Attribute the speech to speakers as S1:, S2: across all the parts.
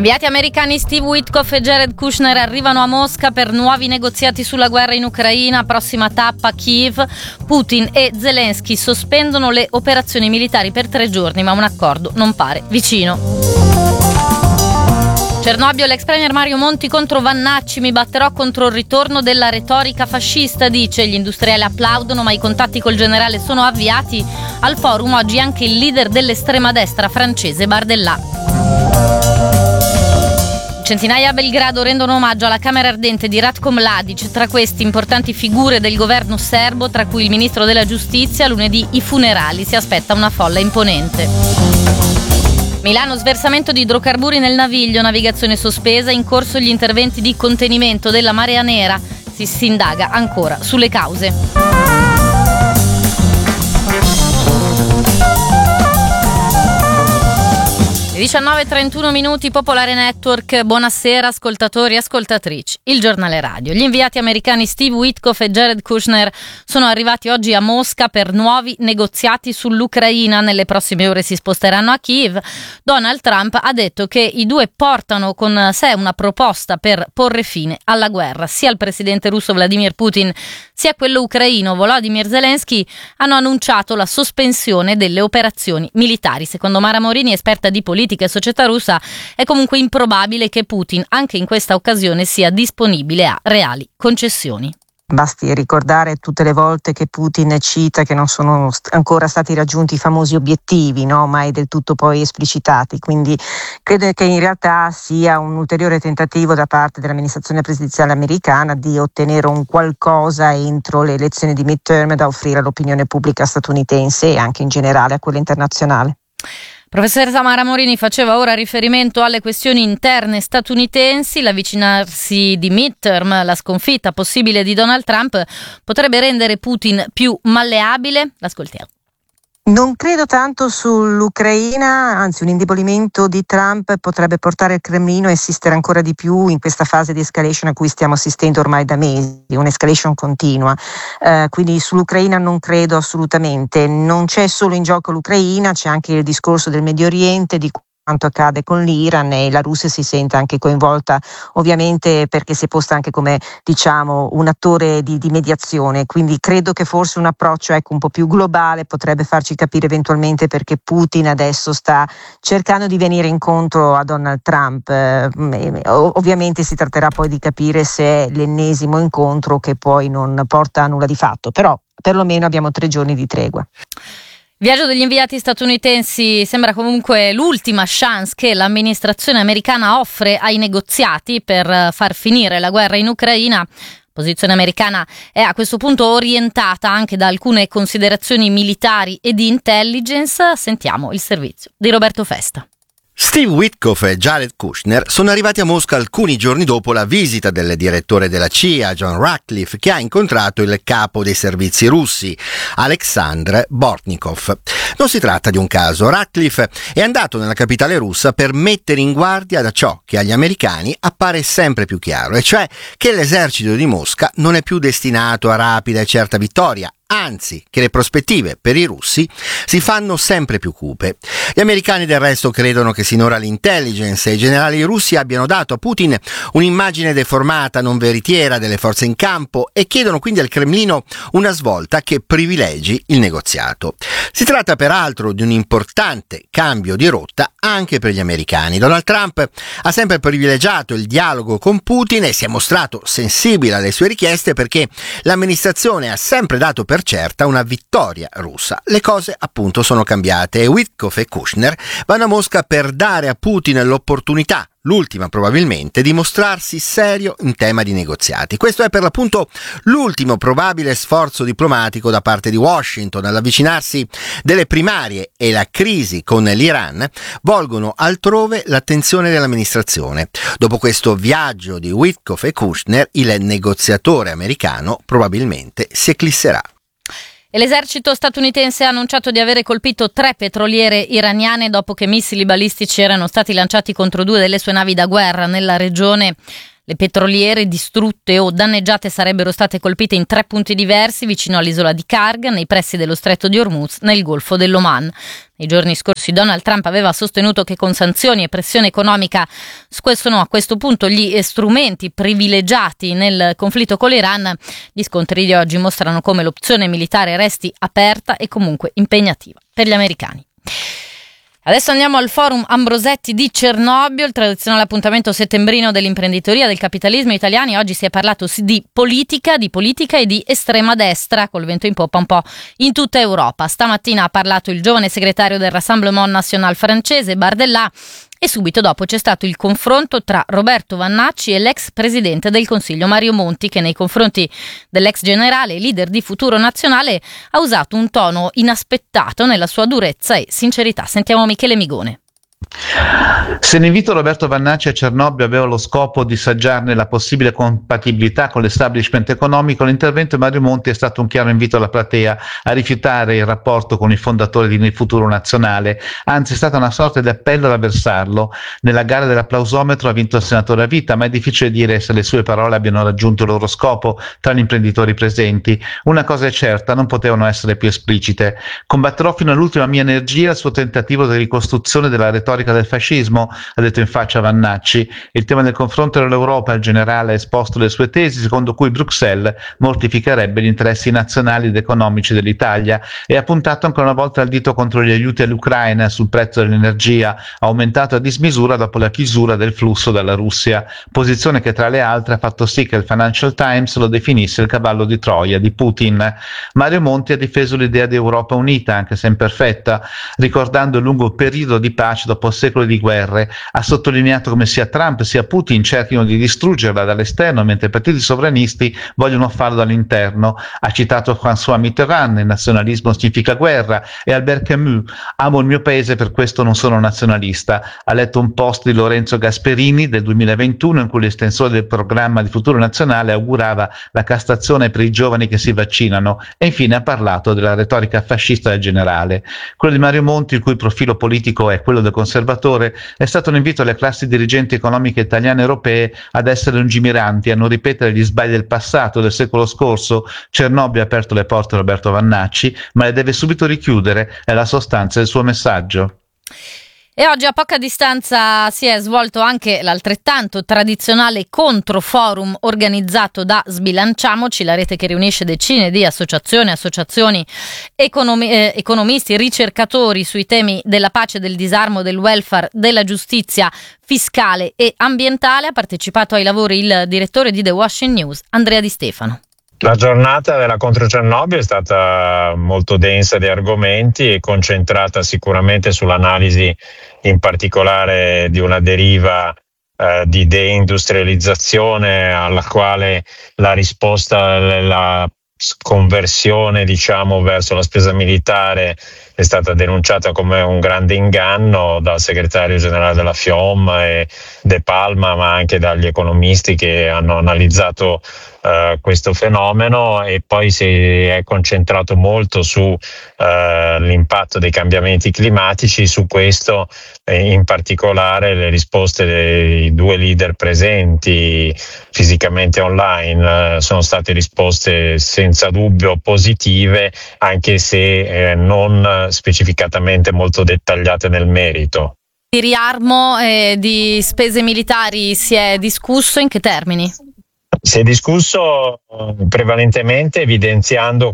S1: inviati americani Steve Witkoff e Jared Kushner arrivano a Mosca per nuovi negoziati sulla guerra in Ucraina. Prossima tappa Kiev. Putin e Zelensky sospendono le operazioni militari per 3 giorni, ma un accordo non pare vicino. Cernobbio, l'ex premier Mario Monti contro Vannacci: mi batterò contro il ritorno della retorica fascista, dice. Gli industriali applaudono, ma i contatti col generale sono avviati. Al forum oggi anche il leader dell'estrema destra francese Bardella. Centinaia a Belgrado rendono omaggio alla Camera Ardente di Ratko Mladic, tra questi importanti figure del governo serbo, tra cui il ministro della giustizia. Lunedì i funerali, si aspetta una folla imponente. Milano, sversamento di idrocarburi nel Naviglio, navigazione sospesa, in corso gli interventi di contenimento della marea nera, si indaga ancora sulle cause. 19:31 minuti, Popolare Network. Buonasera ascoltatori e ascoltatrici. Il giornale radio. Gli inviati americani Steve Witkoff e Jared Kushner sono arrivati oggi a Mosca per nuovi negoziati sull'Ucraina. Nelle prossime ore si sposteranno a Kiev. Donald Trump ha detto che i due portano con sé una proposta per porre fine alla guerra. Sia il presidente russo Vladimir Putin sia quello ucraino Volodymyr Zelensky hanno annunciato la sospensione delle operazioni militari. Secondo Mara Morini, esperta di politica e società russa, è comunque improbabile che Putin anche in questa occasione sia disponibile a reali concessioni.
S2: Basti ricordare tutte le volte che Putin cita che non sono ancora stati raggiunti i famosi obiettivi, no? Mai del tutto poi esplicitati, quindi credo che in realtà sia un ulteriore tentativo da parte dell'amministrazione presidenziale americana di ottenere un qualcosa entro le elezioni di midterm da offrire all'opinione pubblica statunitense e anche in generale a quella internazionale.
S1: Professoressa Mara Morini faceva ora riferimento alle questioni interne statunitensi. L'avvicinarsi di midterm, la sconfitta possibile di Donald Trump, potrebbe rendere Putin più malleabile? L'ascoltiamo.
S2: Non credo tanto sull'Ucraina, anzi un indebolimento di Trump potrebbe portare il Cremlino a insistere ancora di più in questa fase di escalation a cui stiamo assistendo ormai da mesi, un'escalation continua. Quindi sull'Ucraina non credo assolutamente. Non c'è solo in gioco l'Ucraina, c'è anche il discorso del Medio Oriente, di quanto accade con l'Iran, e la Russia si sente anche coinvolta, ovviamente, perché si è posta anche come, diciamo, un attore di mediazione. Quindi credo che forse un approccio un po' più globale potrebbe farci capire eventualmente perché Putin adesso sta cercando di venire incontro a Donald Trump. Ovviamente si tratterà poi di capire se è l'ennesimo incontro che poi non porta a nulla di fatto, però perlomeno abbiamo 3 giorni di tregua.
S1: Viaggio degli inviati statunitensi sembra comunque l'ultima chance che l'amministrazione americana offre ai negoziati per far finire la guerra in Ucraina. La posizione americana è a questo punto orientata anche da alcune considerazioni militari e di intelligence. Sentiamo il servizio di Roberto Festa.
S3: Steve Witkoff e Jared Kushner sono arrivati a Mosca alcuni giorni dopo la visita del direttore della CIA, John Ratcliffe, che ha incontrato il capo dei servizi russi, Alexandr Bortnikov. Non si tratta di un caso. Ratcliffe è andato nella capitale russa per mettere in guardia da ciò che agli americani appare sempre più chiaro, e cioè che l'esercito di Mosca non è più destinato a rapida e certa vittoria, anzi che le prospettive per i russi si fanno sempre più cupe. Gli americani del resto credono che sinora l'intelligence e i generali russi abbiano dato a Putin un'immagine deformata, non veritiera delle forze in campo, e chiedono quindi al Cremlino una svolta che privilegi il negoziato. Si tratta peraltro di un importante cambio di rotta anche per gli americani. Donald Trump ha sempre privilegiato il dialogo con Putin e si è mostrato sensibile alle sue richieste perché l'amministrazione ha sempre dato per certa una vittoria russa. Le cose appunto sono cambiate e Witkoff e Kushner vanno a Mosca per dare a Putin l'opportunità, l'ultima probabilmente, di mostrarsi serio in tema di negoziati. Questo è per l'appunto l'ultimo probabile sforzo diplomatico da parte di Washington. All'avvicinarsi delle primarie e la crisi con l'Iran volgono altrove l'attenzione dell'amministrazione. Dopo questo viaggio di Witkoff e Kushner, il negoziatore americano probabilmente si eclisserà.
S1: E l'esercito statunitense ha annunciato di avere colpito 3 petroliere iraniane dopo che missili balistici erano stati lanciati contro 2 delle sue navi da guerra nella regione. Le petroliere distrutte o danneggiate sarebbero state colpite in 3 punti diversi vicino all'isola di Karg, nei pressi dello stretto di Hormuz, nel Golfo dell'Oman. Nei giorni scorsi Donald Trump aveva sostenuto che con sanzioni e pressione economica sono a questo punto gli strumenti privilegiati nel conflitto con l'Iran. Gli scontri di oggi mostrano come l'opzione militare resti aperta e comunque impegnativa per gli americani. Adesso andiamo al forum Ambrosetti di Cernobbio, il tradizionale appuntamento settembrino dell'imprenditoria, del capitalismo italiani. Oggi si è parlato di politica e di estrema destra, col vento in poppa un po' in tutta Europa. Stamattina ha parlato il giovane segretario del Rassemblement National francese, Bardella, e subito dopo c'è stato il confronto tra Roberto Vannacci e l'ex presidente del Consiglio Mario Monti, che nei confronti dell'ex generale e leader di Futuro Nazionale ha usato un tono inaspettato nella sua durezza e sincerità. Sentiamo Michele Migone.
S4: Se l'invito Roberto Vannacci a Cernobbio aveva lo scopo di saggiarne la possibile compatibilità con l'establishment economico, l'intervento di Mario Monti è stato un chiaro invito alla platea a rifiutare il rapporto con il fondatore di Futuro Nazionale, anzi è stata una sorta di appello ad avversarlo. Nella gara dell'applausometro ha vinto il senatore a vita, ma è difficile dire se le sue parole abbiano raggiunto il loro scopo tra gli imprenditori presenti. Una cosa è certa, non potevano essere più esplicite. Combatterò fino all'ultima mia energia il suo tentativo di ricostruzione della retorica del fascismo, ha detto in faccia Vannacci. Il tema del confronto dell'Europa, il generale ha esposto le sue tesi secondo cui Bruxelles mortificherebbe gli interessi nazionali ed economici dell'Italia e ha puntato ancora una volta il dito contro gli aiuti all'Ucraina sul prezzo dell'energia, aumentato a dismisura dopo la chiusura del flusso dalla Russia, posizione che tra le altre ha fatto sì che il Financial Times lo definisse il cavallo di Troia di Putin. Mario Monti ha difeso l'idea di Europa unita, anche se imperfetta, ricordando il lungo periodo di pace dopo secoli di guerre. Ha sottolineato come sia Trump sia Putin cerchino di distruggerla dall'esterno, mentre i partiti sovranisti vogliono farlo dall'interno. Ha citato François Mitterrand, il nazionalismo significa guerra, e Albert Camus, amo il mio paese per questo non sono nazionalista. Ha letto un post di Lorenzo Gasperini del 2021 in cui l'estensore del programma di Futuro Nazionale augurava la castrazione per i giovani che si vaccinano, e infine ha parlato della retorica fascista del generale. Quello di Mario Monti, il cui profilo politico è quello del conservatore, è stato un invito alle classi dirigenti economiche italiane e europee ad essere lungimiranti, a non ripetere gli sbagli del passato, del secolo scorso. Cernobbio ha aperto le porte a Roberto Vannacci, ma le deve subito richiudere, è la sostanza del suo messaggio.
S1: E oggi a poca distanza si è svolto anche l'altrettanto tradizionale controforum organizzato da Sbilanciamoci, la rete che riunisce decine di associazioni, economisti, ricercatori sui temi della pace, del disarmo, del welfare, della giustizia fiscale e ambientale. Ha partecipato ai lavori il direttore di The Washington News, Andrea Di Stefano.
S5: La giornata della contro Cernobbio è stata molto densa di argomenti e concentrata sicuramente sull'analisi in particolare di una deriva di deindustrializzazione alla quale la risposta, la conversione verso la spesa militare è stata denunciata come un grande inganno dal segretario generale della FIOM e De Palma, ma anche dagli economisti che hanno analizzato questo fenomeno, e poi si è concentrato molto su l'impatto dei cambiamenti climatici. Su questo in particolare le risposte dei 2 leader presenti fisicamente online sono state risposte senza dubbio positive, anche se non specificatamente molto dettagliate nel merito.
S1: Di riarmo e di spese militari si è discusso in che termini?
S5: Si è discusso prevalentemente evidenziando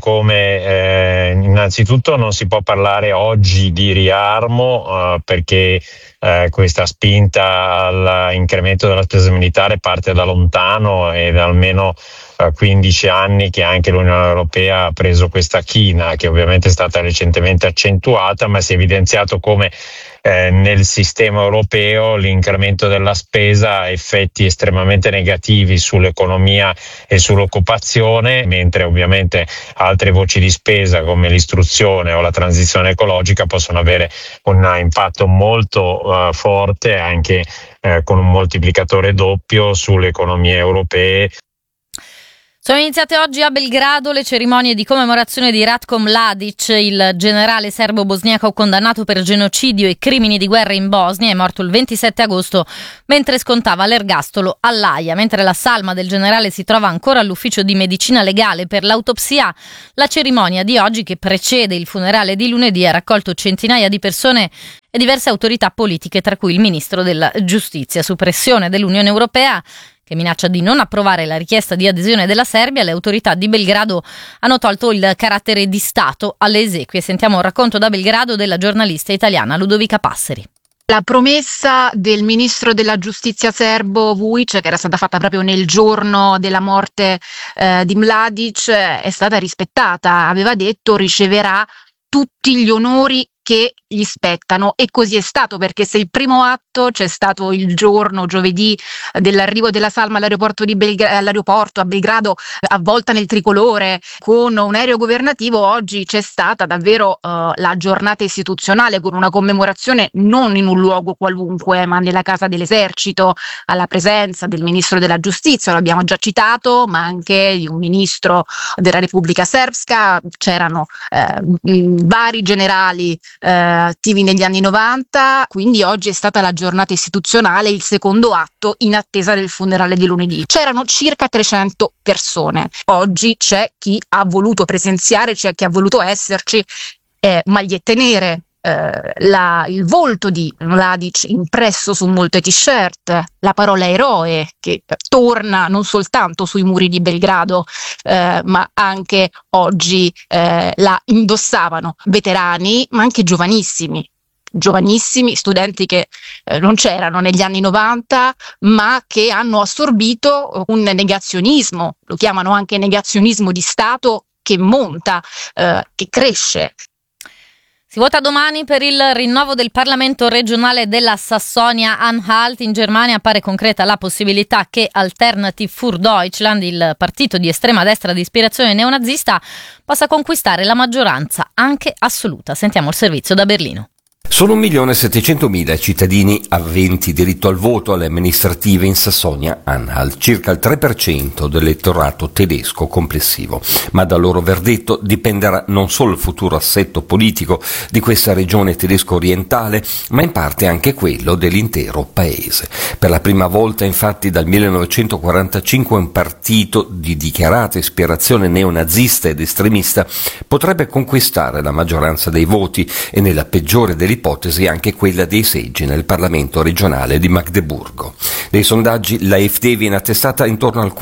S5: come innanzitutto non si può parlare oggi di riarmo perché questa spinta all'incremento della spesa militare parte da lontano e da almeno 15 anni che anche l'Unione Europea ha preso questa china, che ovviamente è stata recentemente accentuata, ma si è evidenziato come nel sistema europeo l'incremento della spesa ha effetti estremamente negativi sull'economia e sull'occupazione, mentre ovviamente altre voci di spesa come l'istruzione o la transizione ecologica possono avere un impatto molto forte, anche con un moltiplicatore doppio sulle economie europee.
S1: Sono iniziate oggi a Belgrado le cerimonie di commemorazione di Ratko Mladic, il generale serbo-bosniaco condannato per genocidio e crimini di guerra in Bosnia. È morto il 27 agosto mentre scontava l'ergastolo all'Aia. Mentre la salma del generale si trova ancora all'ufficio di medicina legale per l'autopsia, la cerimonia di oggi, che precede il funerale di lunedì, ha raccolto centinaia di persone e diverse autorità politiche, tra cui il ministro della giustizia. Su pressione dell'Unione Europea, che minaccia di non approvare la richiesta di adesione della Serbia, le autorità di Belgrado hanno tolto il carattere di Stato alle esequie. Sentiamo un racconto da Belgrado della giornalista italiana Ludovica Passeri.
S6: La promessa del ministro della giustizia serbo Vujic, che era stata fatta proprio nel giorno della morte di Mladic, è stata rispettata. Aveva detto riceverà tutti gli onori che gli spettano, e così è stato, perché se il primo atto c'è stato il giorno, giovedì, dell'arrivo della salma all'aeroporto a Belgrado, avvolta nel tricolore con un aereo governativo, oggi c'è stata davvero la giornata istituzionale, con una commemorazione non in un luogo qualunque, ma nella casa dell'esercito, alla presenza del ministro della giustizia, lo abbiamo già citato, ma anche di un ministro della Repubblica Srpska. C'erano vari generali attivi negli anni 90, quindi oggi è stata la giornata istituzionale, il secondo atto in attesa del funerale di lunedì. C'erano circa 300 persone. Oggi c'è chi ha voluto presenziare, c'è chi ha voluto esserci, magliette nere, il volto di Mladic impresso su molte t-shirt, la parola eroe che torna non soltanto sui muri di Belgrado, ma anche oggi la indossavano veterani, ma anche giovanissimi, studenti che non c'erano negli anni 90, ma che hanno assorbito un negazionismo, lo chiamano anche negazionismo di Stato, che monta, che cresce.
S1: Si vota domani per il rinnovo del Parlamento regionale della Sassonia-Anhalt. In Germania appare concreta la possibilità che Alternative für Deutschland, il partito di estrema destra di ispirazione neonazista, possa conquistare la maggioranza anche assoluta. Sentiamo il servizio da Berlino.
S7: Sono 1.700.000 i cittadini aventi diritto al voto alle amministrative in Sassonia-Anhalt, circa il 3% dell'elettorato tedesco complessivo. Ma dal loro verdetto dipenderà non solo il futuro assetto politico di questa regione tedesco-orientale, ma in parte anche quello dell'intero paese. Per la prima volta, infatti, dal 1945 un partito di dichiarata ispirazione neonazista ed estremista potrebbe conquistare la maggioranza dei voti e, nella peggiore delle ipotesi, anche quella dei seggi nel Parlamento regionale di Magdeburgo. Nei sondaggi l'AfD viene attestata intorno al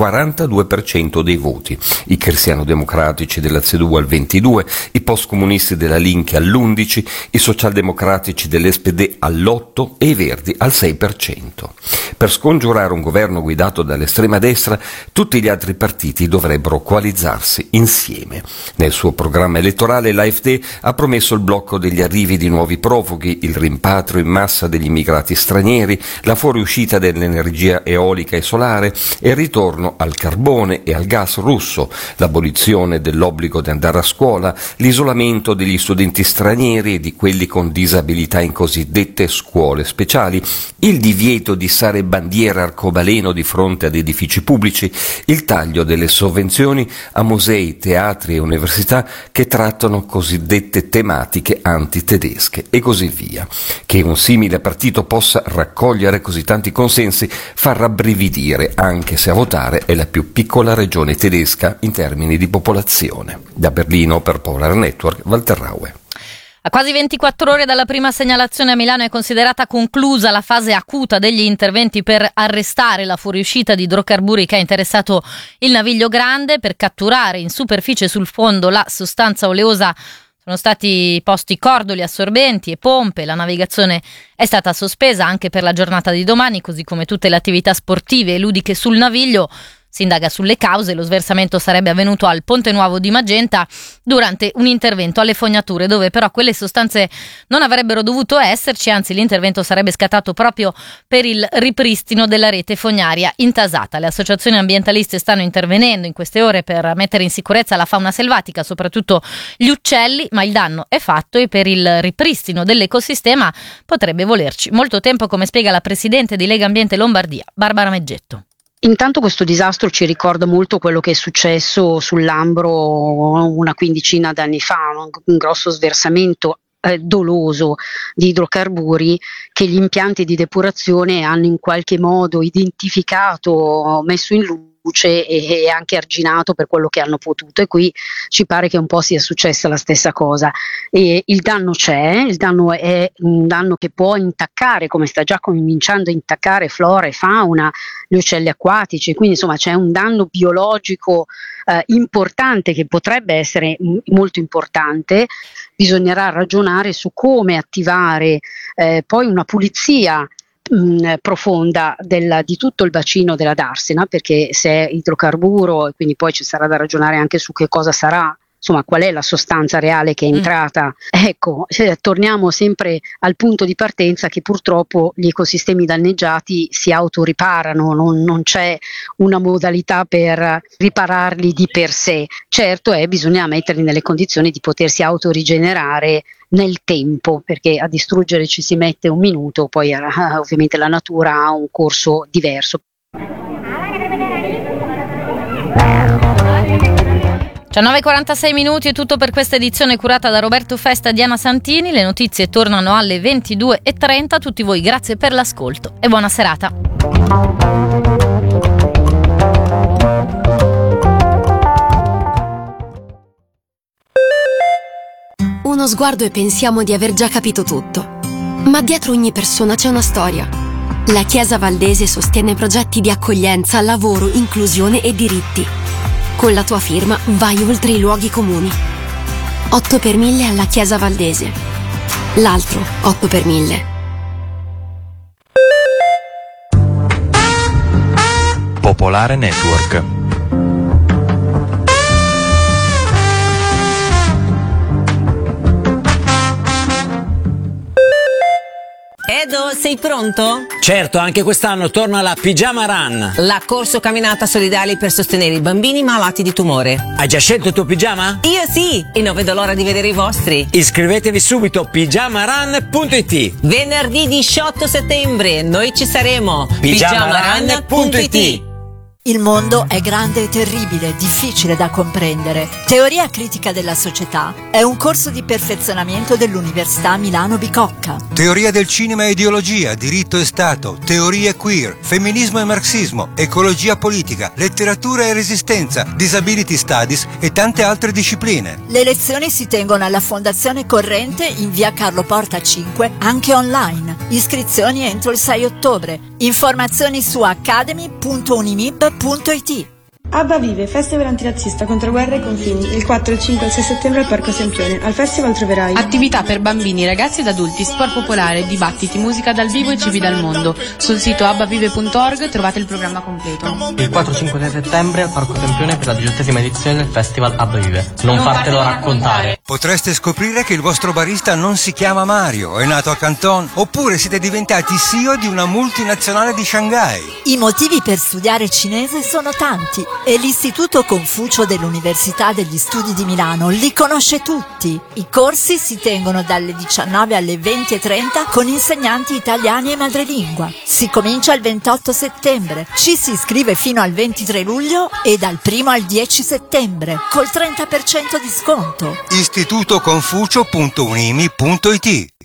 S7: 42% dei voti, i cristiano-democratici della CDU al 22%, i postcomunisti della Linke all'11%, i socialdemocratici dell'SPD all'8% e i Verdi al 6%. Per scongiurare un governo guidato dall'estrema destra, tutti gli altri partiti dovrebbero coalizzarsi insieme. Nel suo programma elettorale l'AfD ha promesso il blocco degli arrivi di nuovi profughi, il rimpatrio in massa degli immigrati stranieri, la fuoriuscita dell'energia eolica e solare e il ritorno al carbone e al gas russo, l'abolizione dell'obbligo di andare a scuola, l'isolamento degli studenti stranieri e di quelli con disabilità in cosiddette scuole speciali, il divieto di issare bandiera arcobaleno di fronte ad edifici pubblici, il taglio delle sovvenzioni a musei, teatri e università che trattano cosiddette tematiche antitedesche e così via. Che un simile partito possa raccogliere così tanti consensi fa rabbrividire, anche se a votare è la più piccola regione tedesca in termini di popolazione. Da Berlino per Polar Network, Walter Raue.
S1: A quasi 24 ore dalla prima segnalazione a Milano è considerata conclusa la fase acuta degli interventi per arrestare la fuoriuscita di idrocarburi che ha interessato il Naviglio Grande. Per catturare in superficie sul fondo la sostanza oleosa sono stati posti cordoli assorbenti e pompe. La navigazione è stata sospesa anche per la giornata di domani, così come tutte le attività sportive e ludiche sul Naviglio. Si indaga sulle cause. Lo sversamento sarebbe avvenuto al Ponte Nuovo di Magenta durante un intervento alle fognature, dove però quelle sostanze non avrebbero dovuto esserci, anzi l'intervento sarebbe scattato proprio per il ripristino della rete fognaria intasata. Le associazioni ambientaliste stanno intervenendo in queste ore per mettere in sicurezza la fauna selvatica, soprattutto gli uccelli, ma il danno è fatto e per il ripristino dell'ecosistema potrebbe volerci molto tempo, come spiega la presidente di Lega Ambiente Lombardia, Barbara Meggetto.
S8: Intanto questo disastro ci ricorda molto quello che è successo sul Lambro una quindicina d'anni fa, un grosso sversamento doloso di idrocarburi che gli impianti di depurazione hanno in qualche modo identificato, messo in luce e anche arginato per quello che hanno potuto, e qui ci pare che un po' sia successa la stessa cosa. E il danno c'è, il danno è un danno che può intaccare, come sta già cominciando a intaccare flora e fauna, gli uccelli acquatici, quindi insomma c'è un danno biologico importante, che potrebbe essere molto importante. Bisognerà ragionare su come attivare poi una pulizia profonda di tutto il bacino della Darsena, perché se è idrocarburo, e quindi poi ci sarà da ragionare anche su che cosa sarà, insomma qual è la sostanza reale che è entrata. Ecco, torniamo sempre al punto di partenza, che purtroppo gli ecosistemi danneggiati si autoriparano, non c'è una modalità per ripararli di per sé. Certo bisogna metterli nelle condizioni di potersi autorigenerare nel tempo, perché a distruggere ci si mette un minuto, poi ovviamente la natura ha un corso diverso.
S1: 9:46 minuti è tutto per questa edizione curata da Roberto Festa e Diana Santini. Le notizie tornano alle 22:30. A tutti voi grazie per l'ascolto e buona serata.
S9: Uno sguardo e pensiamo di aver già capito tutto. Ma dietro ogni persona c'è una storia. La Chiesa Valdese sostiene progetti di accoglienza, lavoro, inclusione e diritti. Con la tua firma vai oltre i luoghi comuni. 8 per 1000 alla Chiesa Valdese. L'altro 8 per 1000.
S10: Popolare Network.
S11: Edo, sei pronto?
S12: Certo, anche quest'anno torna la Pigiama Run.
S11: La corso camminata solidale per sostenere i bambini malati di tumore.
S12: Hai già scelto il tuo pigiama?
S11: Io sì, e non vedo l'ora di vedere i vostri.
S12: Iscrivetevi subito, pigiamarun.it.
S11: Venerdì 18 settembre, noi ci saremo.
S12: pigiamarun.it.
S13: Il mondo è grande e terribile, difficile da comprendere. Teoria critica della società è un corso di perfezionamento dell'Università Milano Bicocca.
S14: Teoria del cinema e ideologia, diritto e Stato, teorie queer, femminismo e marxismo, ecologia politica, letteratura e resistenza, disability studies e tante altre discipline.
S13: Le lezioni si tengono alla Fondazione Corrente in via Carlo Porta 5, anche online. Iscrizioni entro il 6 ottobre. Informazioni su academy.unimib.it.
S15: Abba Vive, festival antirazzista contro guerra e confini, il 4, il 5 e il 6 settembre al Parco Sempione. Al festival troverai
S16: attività per bambini, ragazzi ed adulti, sport popolare, dibattiti, musica dal vivo e cibi dal mondo. Sul sito abbavive.org trovate il programma completo.
S17: Il 4, 5 e 6 settembre al Parco Sempione per la 18ª edizione del festival Abba Vive. Non fartelo raccontare.
S14: Potreste scoprire che il vostro barista non si chiama Mario, è nato a Canton, oppure siete diventati CEO di una multinazionale di Shanghai.
S13: I motivi per studiare cinese sono tanti e l'Istituto Confucio dell'Università degli Studi di Milano li conosce tutti. I corsi si tengono dalle 19 alle 20:30 con insegnanti italiani e madrelingua. Si comincia il 28 settembre, ci si iscrive fino al 23 luglio e dal 1 al 10 settembre col 30% di sconto.
S14: istitutoconfucio.unimi.it